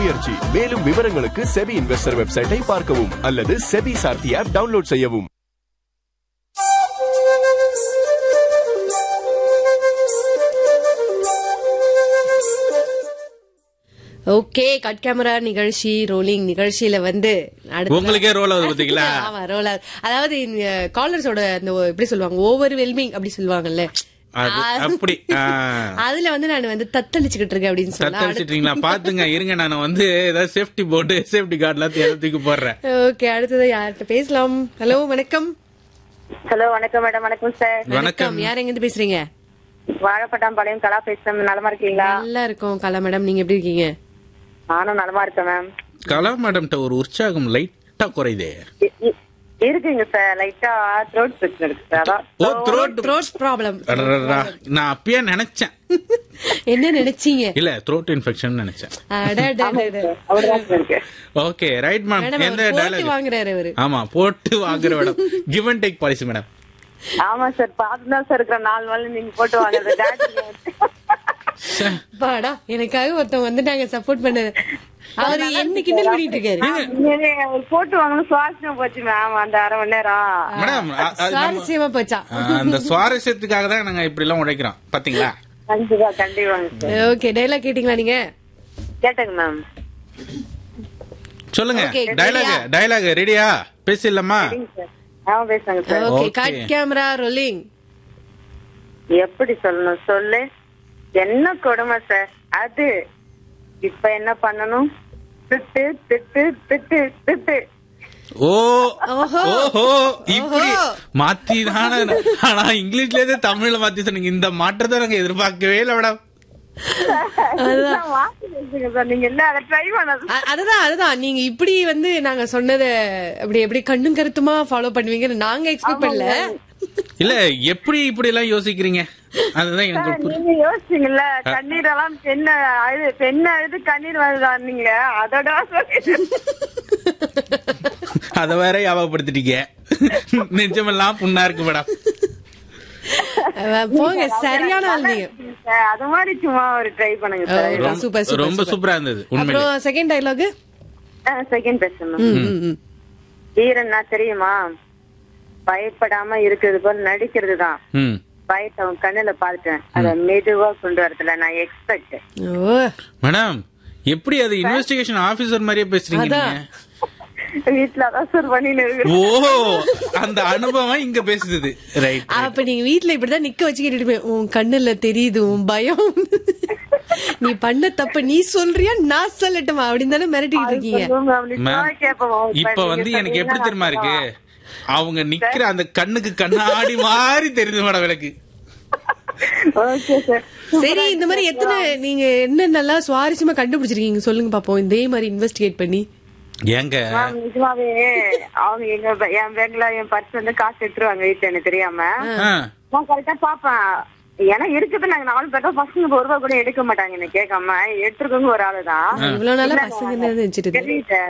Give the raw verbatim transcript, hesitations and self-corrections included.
முயற்சி. மேலும் விவரங்களுக்கு செபி இன்வெஸ்டர் வெப்சைட்டை பார்க்கவும் அல்லது செபி சார்த்தி ஆப் டவுன்லோட் செய்யவும். ஓகே, கட் கேமரா நிகழ்ச்சி ரோலிங் நிகழ்ச்சியில வந்து உங்களுக்கே ரோல் ஆகுது பாத்தீங்களா? ஆமா, ரோல் ஆகுது. அதாவது காலர்ஸோட அந்த எப்படி சொல்லுவாங்க, ஓவர் வெல்மிங் அப்படி சொல்லுவாங்கல்ல, அப்படி அதுல வந்து நான் வந்து தத்தளிச்சுக்கிட்டு இருக்கேன் அப்படின்னு சொல்லி பாத்துங்க. இருங்க, நான் வந்து ஏதாவது சேஃப்டி போட்டு சேஃப்டி கார்டு எல்லாம் தூக்கி போடுறேன். ஓகே, அடுத்தது யார்கிட்ட பேசலாம்? ஹலோ, வணக்கம். ஹலோ, வணக்கம் மேடம். வணக்கம் சார். வணக்கம். யார் எங்க இருந்து பேசுறீங்க? வாழைப்பட்டாம்பாளையம் கலா பேசுறேன். நலமா இருக்கீங்களா? நல்லா இருக்கும் கலா மேடம், நீங்க எப்படி இருக்கீங்க? நானும் நலமா இருக்கேன் மேம். கலா மேடம் ஒரு உற்சாகம் லைட்டா குறையுதே. இருக்குங்க சார், லைட்டா த்ரோட் பிரச்சனை இருக்கு சார். ஓ, த்ரோட் த்ரோட் ப்ராப்ளம். நான் அப்பயே நினைச்சேன். என்ன நினைச்சீங்க? இல்ல, த்ரோட் இன்ஃபெக்ஷன் நினைச்சேன். Okay, right ma'am. எந்த டயலாக் வாங்குறாரு அவரு? ஆமா, போட்டு வாங்குற madam. Give and take policy madam. ஆமா சார், பாத்துதான் சார் இருக்கிற நாலு நாள் நீங்க போட்டு வாங்குறது. பாடா, எனக்காக ஒருத்தவங்க வந்து நாங்க சப்போர்ட் பண்ணது. அவரு என்ன கிண்டல் பண்ணிட்டு இருக்காரு? போட்டு வாங்கணும் சுவாரஸ்யம் போச்சு மேம். அந்த அரை மணி நேரம் மேடம் சுவாரஸ்யமா போச்சா? அந்த சுவாரஸ்யத்துக்காக தான் நாங்க இப்படி எல்லாம் உடைக்கிறோம் பாத்தீங்களா? கண்டிப்பா கண்டிப்பாங்க. ஓகே, டயலாக் கேட்டீங்களா நீங்க? கேட்டேங்க மேம். சொல்லுங்க. டயலாக் டயலாக் ரெடியா? பேசிடலாமா? பேசுங்க sir. Okay, cut camera rolling. எப்படி சொல்லணும் சொல்லு. என்ன கொடுமை சார் அது. இப்ப என்ன பண்ணணும்? திட்டு திட்டு திட்டு திட்டு. ஓ ஓஹோ, இப்படி மாத்தி தானே. ஆனா இங்கிலீஷ்ல இருந்து தமிழ்ல மாத்தி சொன்னீங்க. இந்த மாற்றத்தை நாங்க எதிர்பார்க்கவே இல்லை மேடம். அதுதான் அதுதான் நீங்க இப்படி வந்து நாங்க சொன்னதை அப்படி எப்படி கண்ணும் கருத்துமா ஃபாலோ பண்ணுவீங்கன்னு நாங்க எக்ஸ்பெக்ட் பண்ணல. இல்ல, எப்படி இப்படி எல்லாம் யோசிக்கிறீங்க? அதுதான் எனக்கு நீங்க யோசிச்சீங்கல்ல, கண்ணீர் எல்லாம் பெண்ண அழுது பெண்ண அழுது கண்ணீர் வருதான்னீங்க. அதோட அத வேற ஞாபகப்படுத்திட்டீங்க. நிஜமெல்லாம் புண்ணா இருக்கு மேடம். போங்க, சரியான ஆள் நீங்க. அது மாதிரி சும்மா ஒரு ட்ரை பண்ணுங்க சார். சூப்பர், ரொம்ப சூப்பரா இருந்தது. அப்புறம் செகண்ட் டயலாக். செகண்ட் பேசணும். வீரன்னா தெரியுமா, பயப்படாம இருக்கிறது போல நடிக்கிறது தான். பயத்தை அவன் கண்ணுல பாத்துட்டேன். அத மெதுவா கொண்டு வரதுல நான் எக்ஸ்பெக்ட். மேடம், எப்படி அது இன்வெஸ்டிகேஷன் ஆபீசர் மாதிரியே பேசுறீங்க? வீட்டுல அதான் சார் பண்ணிட்டு இருக்கு. ஓ, அந்த அனுபவம் இங்க பேசுது. ரைட். அப்ப நீங்க வீட்டுல இப்படிதான் நிக்க வச்சு கேட்டுட்டு, உன் கண்ணுல தெரியுது உன் பயம், நீ பண்ண தப்ப நீ சொல்றியா நான் சொல்லட்டுமா அப்படின்னு தானே மிரட்டிட்டு இருக்கீங்க. இப்ப வந்து எனக்கு எப்படி தெரியுமா இருக்கு, அவங்க நிக்கிற அந்த கண்ணுக்கு கண்ணாடி மாதிரி தெரியுது மேடம் எனக்கு. சரி, இந்த மாதிரி எத்தனை நீங்க என்ன நல்லா சுவாரஸ்யமா கண்டுபிடிச்சிருக்கீங்க சொல்லுங்க பாப்போம், இதே மாதிரி இன்வெஸ்டிகேட் பண்ணி. ஏங்க நிஜமாவே அவங்க எங்க என் பேங்க்ல என் பர்ஸ் வந்து காசு எடுத்துருவாங்க வீட்டுல, எனக்கு தெரியாம நான் கரெக்டா பாப்பேன். ஏன்னா இருக்குது, நாங்க நாலு பேர்த்தா பசங்க ஒரு ரூபா கூட எடுக்க மாட்டாங்க என்ன கேட்காம எடுத்துருக்கவங்க ஒரு ஆளுதான். இவ்வளவு நாளா பசங்க